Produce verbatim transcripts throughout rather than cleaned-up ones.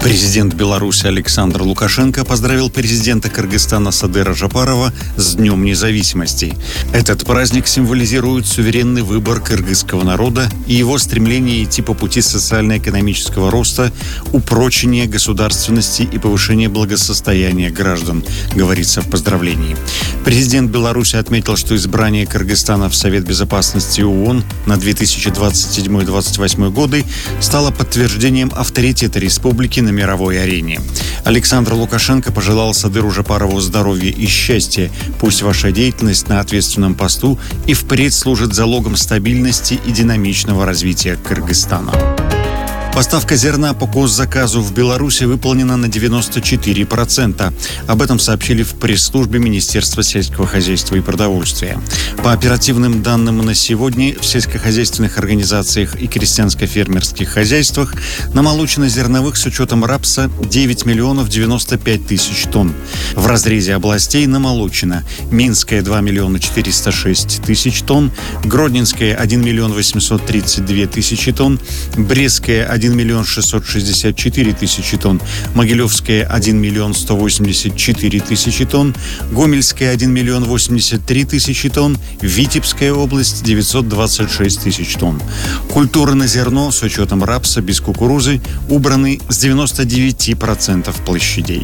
Президент Беларуси Александр Лукашенко поздравил президента Кыргызстана Садыра Жапарова с Днем независимости. Этот праздник символизирует суверенный выбор кыргызского народа и его стремление идти по пути социально-экономического роста, упрочения государственности и повышения благосостояния граждан, говорится в поздравлении. Президент Беларуси отметил, что избрание Кыргызстана в Совет Безопасности ООН на две тысячи двадцать седьмой — две тысячи двадцать восьмой годы стало подтверждением авторитета республики на мировой арене. Александр Лукашенко пожелал Садыру Жапарову здоровья и счастья. Пусть ваша деятельность на ответственном посту и впредь служит залогом стабильности и динамичного развития Кыргызстана. Поставка зерна по госзаказу в Беларуси выполнена на девяносто четыре процента. Об этом сообщили в пресс-службе Министерства сельского хозяйства и продовольствия. По оперативным данным на сегодня в сельскохозяйственных организациях и крестьянско-фермерских хозяйствах намолочено зерновых с учетом рапса девять миллионов девяносто пять тысяч тонн. В разрезе областей намолочено: Минская — два миллиона четыреста шесть тысяч тонн, Гродненская — один миллион восемьсот тридцать две тысячи тонн, Брестская — один миллион шестьсот шестьдесят четыре тысячи тонн, Могилевская — один миллион сто восемьдесят четыре тысячи тонн, Гомельская — один миллион восемьдесят три тысячи тонн, Витебская область — девятьсот двадцать шесть тысяч тонн. Культуры на зерно с учетом рапса без кукурузы убраны с девяноста девяти процентов площадей.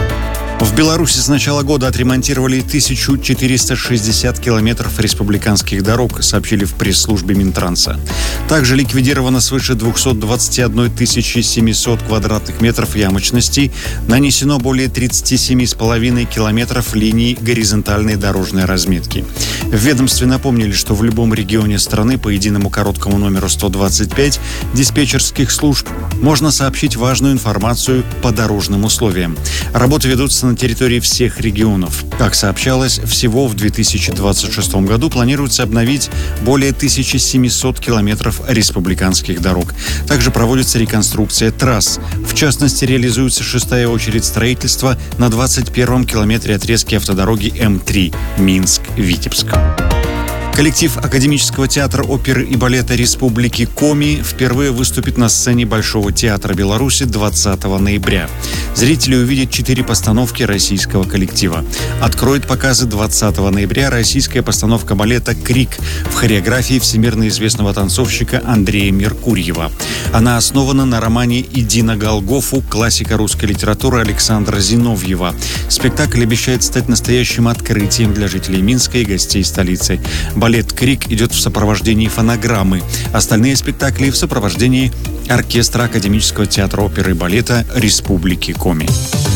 В Беларуси с начала года отремонтировали тысячу четыреста шестьдесят километров республиканских дорог, сообщили в пресс-службе Минтранса. Также ликвидировано свыше двухсот двадцати одной тысячи семисот квадратных метров ямочностей, нанесено более тридцати семи с половиной километров линий горизонтальной дорожной разметки. В ведомстве напомнили, что в любом регионе страны по единому короткому номеру сто двадцать пять диспетчерских служб можно сообщить важную информацию по дорожным условиям. Работы ведутся на территории всех регионов. Как сообщалось, всего в две тысячи двадцать шестом году планируется обновить более тысячи семисот километров республиканских дорог. Также проводится реконструкция трасс. В частности, реализуется шестая очередь строительства на двадцать первом километре отрезки автодороги М три Минск-Витебск. Коллектив Академического театра оперы и балета Республики Коми впервые выступит на сцене Большого театра Беларуси двадцатого ноября. Зрители увидят четыре постановки российского коллектива. Откроет показы двадцатого ноября российская постановка балета «Крик» в хореографии всемирно известного танцовщика Андрея Меркурьева. Она основана на романе «Иди на Голгофу» классика русской литературы Александра Зиновьева. Спектакль обещает стать настоящим открытием для жителей Минска и гостей столицы. Балет «Крик» идет в сопровождении фонограммы. Остальные спектакли в сопровождении оркестра Академического театра оперы и балета Республики Коми.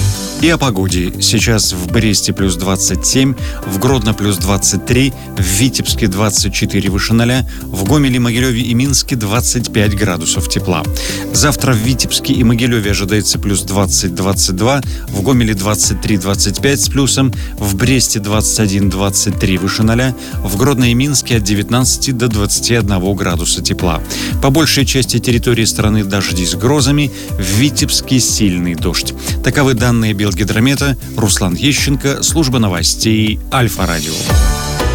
И о погоде. Сейчас в Бресте плюс двадцать семь, в Гродно плюс двадцать три, в Витебске двадцать четыре выше ноля, в Гомеле, Могилеве и Минске двадцать пять градусов тепла. Завтра в Витебске и Могилеве ожидается плюс двадцать — двадцать два, в Гомеле двадцать три — двадцать пять с плюсом, в Бресте двадцать один — двадцать три выше ноля, в Гродно и Минске от девятнадцати до двадцати одного градуса тепла. По большей части территории страны дожди с грозами, в Витебске сильный дождь. Таковы данные Белгидромета. Руслан Ещенко, служба новостей Альфа-Радио.